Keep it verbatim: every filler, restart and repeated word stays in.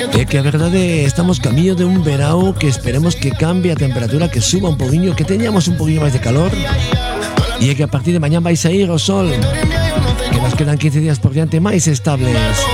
É que a verdade estamos camiño de un verao que esperemos que cambie a temperatura, que suba un poquinho, que teñamos un poquinho máis de calor. E é que a partir de mañán vai sair o sol, que nos quedan quince días por diante máis estables.